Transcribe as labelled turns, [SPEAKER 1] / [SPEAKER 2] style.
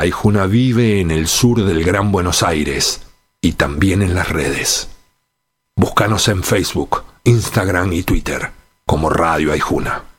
[SPEAKER 1] Aijuna vive en el sur del Gran Buenos Aires y también en las redes. Búscanos en Facebook, Instagram y Twitter como Radio Aijuna.